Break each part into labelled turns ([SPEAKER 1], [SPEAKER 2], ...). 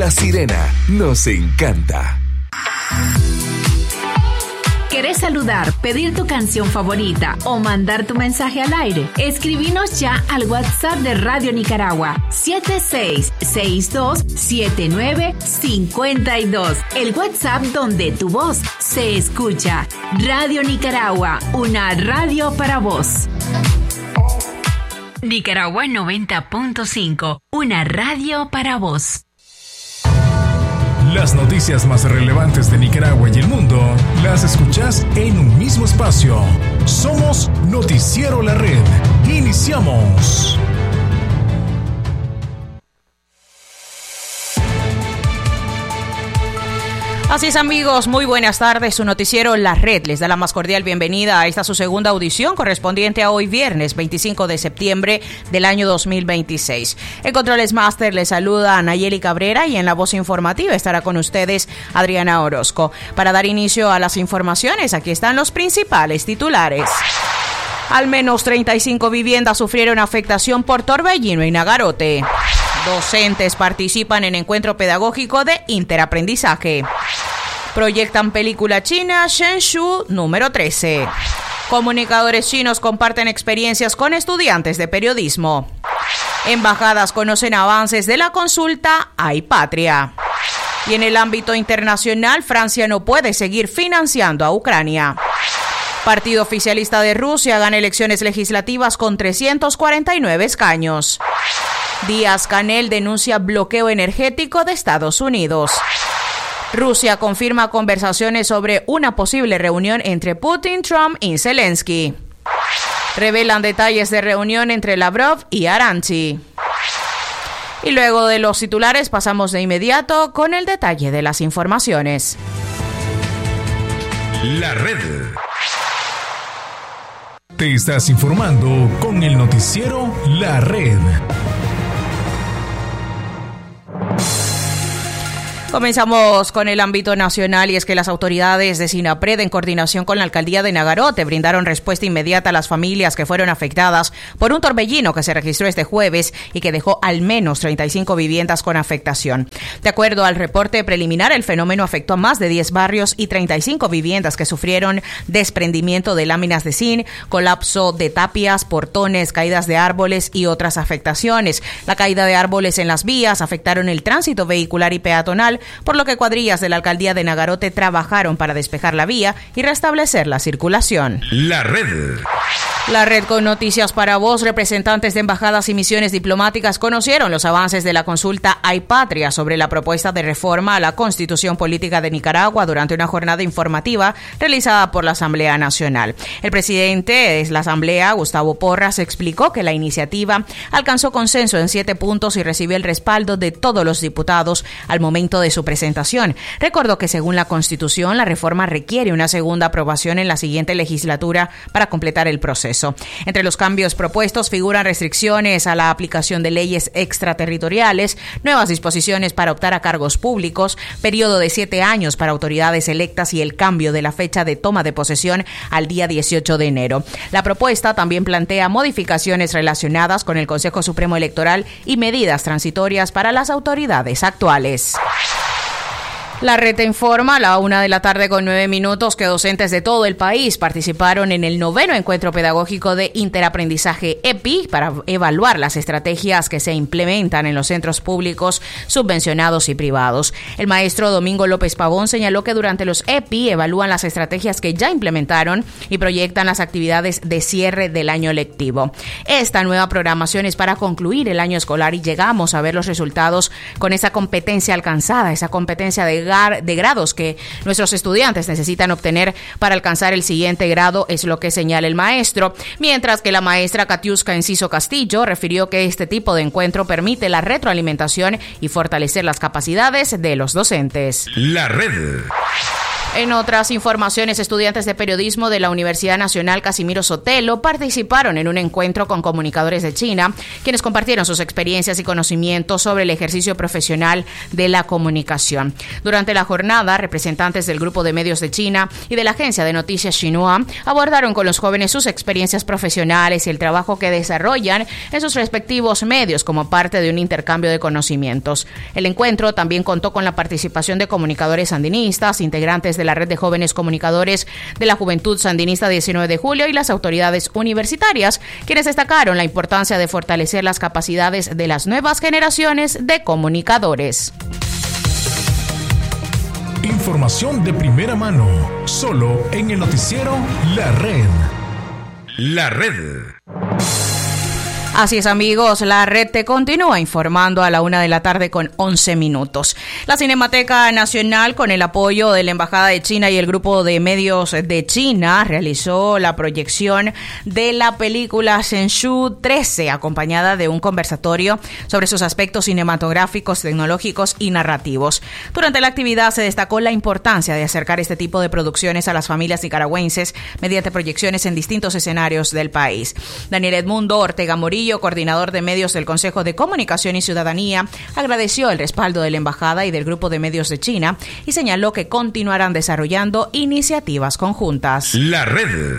[SPEAKER 1] La Sirena nos encanta.
[SPEAKER 2] ¿Querés saludar, pedir tu canción favorita o mandar tu mensaje al aire? Escribinos ya al WhatsApp de Radio Nicaragua 76627952. El WhatsApp donde tu voz se escucha. Radio Nicaragua, una radio para vos. Nicaragua 90.5, una radio para vos.
[SPEAKER 3] Las noticias más relevantes de Nicaragua y el mundo las escuchás en un mismo espacio. Somos Noticiero La Red. Iniciamos.
[SPEAKER 4] Así es, amigos, muy buenas tardes. Su noticiero La Red les da la más cordial bienvenida a esta su segunda audición correspondiente a hoy viernes 25 de septiembre del año 2026. En Controles Master les saluda Nayeli Cabrera y en la voz informativa estará con ustedes Adriana Orozco. Para dar inicio a las informaciones, aquí están los principales titulares. Al menos 35 viviendas sufrieron afectación por torbellino en Nagarote. Docentes participan en encuentro pedagógico de interaprendizaje. Proyectan película china Shenzhou número 13. Comunicadores chinos comparten experiencias con estudiantes de periodismo. Embajadas conocen avances de la consulta Hay Patria. Y en el ámbito internacional, Francia no puede seguir financiando a Ucrania. Partido oficialista de Rusia gana elecciones legislativas con 349 escaños. Díaz-Canel denuncia bloqueo energético de Estados Unidos. Rusia confirma conversaciones sobre una posible reunión entre Putin, Trump y Zelensky. Revelan detalles de reunión entre Lavrov y Aranchi. Y luego de los titulares pasamos de inmediato con el detalle de las informaciones.
[SPEAKER 3] La Red. Te estás informando con el noticiero La Red.
[SPEAKER 4] Comenzamos con el ámbito nacional y es que las autoridades de SINAPRED en coordinación con la alcaldía de Nagarote brindaron respuesta inmediata a las familias que fueron afectadas por un torbellino que se registró este jueves y que dejó al menos 35 viviendas con afectación. De acuerdo al reporte preliminar, el fenómeno afectó a más de 10 barrios y 35 viviendas que sufrieron desprendimiento de láminas de zinc, colapso de tapias, portones, caídas de árboles y otras afectaciones. La caída de árboles en las vías afectaron el tránsito vehicular y peatonal, por lo que cuadrillas de la alcaldía de Nagarote trabajaron para despejar la vía y restablecer la circulación.
[SPEAKER 3] La Red.
[SPEAKER 4] La Red con noticias para vos. Representantes de embajadas y misiones diplomáticas conocieron los avances de la consulta Hay Patria sobre la propuesta de reforma a la Constitución Política de Nicaragua durante una jornada informativa realizada por la Asamblea Nacional. El presidente de la Asamblea, Gustavo Porras, explicó que la iniciativa alcanzó consenso en 7 puntos y recibió el respaldo de todos los diputados al momento de su presentación. Recordó que según la Constitución, la reforma requiere una segunda aprobación en la siguiente legislatura para completar el proceso. Entre los cambios propuestos figuran restricciones a la aplicación de leyes extraterritoriales, nuevas disposiciones para optar a cargos públicos, periodo de 7 años para autoridades electas y el cambio de la fecha de toma de posesión al día 18 de enero. La propuesta también plantea modificaciones relacionadas con el Consejo Supremo Electoral y medidas transitorias para las autoridades actuales. La Red te informa a la 1:09 p.m. que docentes de todo el país participaron en el 9º encuentro pedagógico de interaprendizaje EPI para evaluar las estrategias que se implementan en los centros públicos, subvencionados y privados. El maestro Domingo López Pavón señaló que durante los EPI evalúan las estrategias que ya implementaron y proyectan las actividades de cierre del año lectivo. Esta nueva programación es para concluir el año escolar y llegamos a ver los resultados con esa competencia alcanzada, esa competencia de grados que nuestros estudiantes necesitan obtener para alcanzar el siguiente grado, es lo que señala el maestro, mientras que la maestra Katiuska Enciso Castillo refirió que este tipo de encuentro permite la retroalimentación y fortalecer las capacidades de los docentes.
[SPEAKER 3] La Red.
[SPEAKER 4] En otras informaciones, estudiantes de periodismo de la Universidad Nacional Casimiro Sotelo participaron en un encuentro con comunicadores de China, quienes compartieron sus experiencias y conocimientos sobre el ejercicio profesional de la comunicación. Durante la jornada, representantes del Grupo de Medios de China y de la agencia de noticias Xinhua abordaron con los jóvenes sus experiencias profesionales y el trabajo que desarrollan en sus respectivos medios como parte de un intercambio de conocimientos. El encuentro también contó con la participación de comunicadores sandinistas, integrantes de la Red de Jóvenes Comunicadores de la Juventud Sandinista 19 de Julio y las autoridades universitarias, quienes destacaron la importancia de fortalecer las capacidades de las nuevas generaciones de comunicadores.
[SPEAKER 3] Información de primera mano, solo en el noticiero La Red.
[SPEAKER 1] La Red.
[SPEAKER 4] Así es, amigos, la red te continúa informando a la 1:00 p.m. con 11 minutos. La Cinemateca Nacional, con el apoyo de la Embajada de China y el Grupo de Medios de China, realizó la proyección de la película Shenzhou 13, acompañada de un conversatorio sobre sus aspectos cinematográficos, tecnológicos y narrativos. Durante la actividad se destacó la importancia de acercar este tipo de producciones a las familias nicaragüenses mediante proyecciones en distintos escenarios del país. Daniel Edmundo Ortega Morillo, coordinador de medios del Consejo de Comunicación y Ciudadanía, agradeció el respaldo de la Embajada y del Grupo de Medios de China y señaló que continuarán desarrollando iniciativas conjuntas.
[SPEAKER 1] La Red.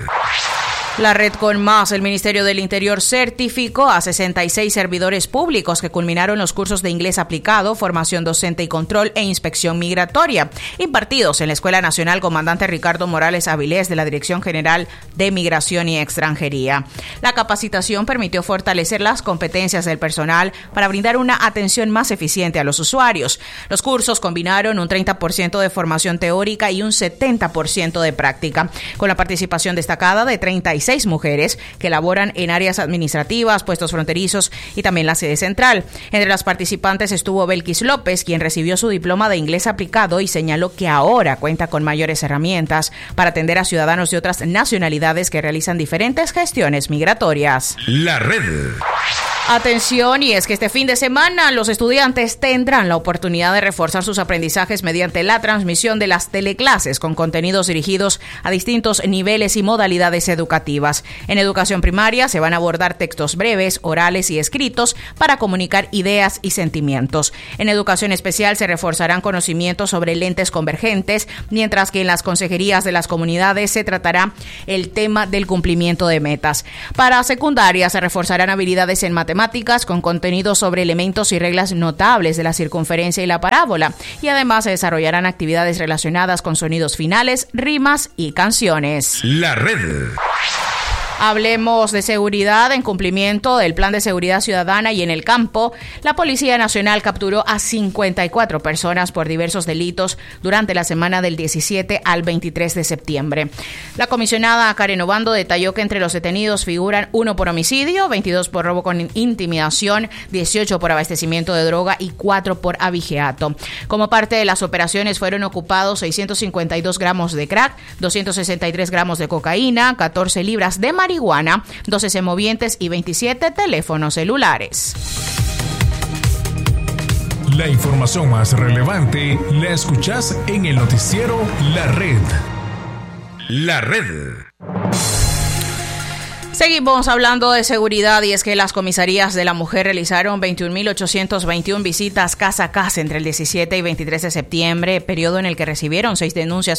[SPEAKER 4] La red con más. El Ministerio del Interior certificó a 66 servidores públicos que culminaron los cursos de inglés aplicado, formación docente y control e inspección migratoria, impartidos en la Escuela Nacional Comandante Ricardo Morales Avilés de la Dirección General de Migración y Extranjería. La capacitación permitió fortalecer las competencias del personal para brindar una atención más eficiente a los usuarios. Los cursos combinaron un 30% de formación teórica y un 70% de práctica, con la participación destacada de 36 mujeres que laboran en áreas administrativas, puestos fronterizos y también la sede central. Entre las participantes estuvo Belkis López, quien recibió su diploma de inglés aplicado y señaló que ahora cuenta con mayores herramientas para atender a ciudadanos de otras nacionalidades que realizan diferentes gestiones migratorias.
[SPEAKER 1] La Red.
[SPEAKER 4] Atención, y es que este fin de semana los estudiantes tendrán la oportunidad de reforzar sus aprendizajes mediante la transmisión de las teleclases con contenidos dirigidos a distintos niveles y modalidades educativas. En educación primaria se van a abordar textos breves, orales y escritos para comunicar ideas y sentimientos. En educación especial se reforzarán conocimientos sobre lentes convergentes, mientras que en las consejerías de las comunidades se tratará el tema del cumplimiento de metas. Para secundaria se reforzarán habilidades en matemáticas con contenido sobre elementos y reglas notables de la circunferencia y la parábola, y además se desarrollarán actividades relacionadas con sonidos finales, rimas y canciones.
[SPEAKER 1] La Red.
[SPEAKER 4] Hablemos de seguridad. En cumplimiento del Plan de Seguridad Ciudadana y en el campo, la Policía Nacional capturó a 54 personas por diversos delitos durante la semana del 17 al 23 de septiembre. La comisionada Karen Obando detalló que entre los detenidos figuran 1 por homicidio, 22 por robo con intimidación, 18 por abastecimiento de droga y 4 por abigeato. Como parte de las operaciones fueron ocupados 652 gramos de crack, 263 gramos de cocaína, 14 libras de marihuana, 12 semovientes y 27 teléfonos celulares.
[SPEAKER 3] La información más relevante la escuchás en el noticiero La Red.
[SPEAKER 1] La Red.
[SPEAKER 4] Seguimos hablando de seguridad, y es que las comisarías de la mujer realizaron 21.821 visitas casa a casa entre el 17 y 23 de septiembre, periodo en el que recibieron 6 denuncias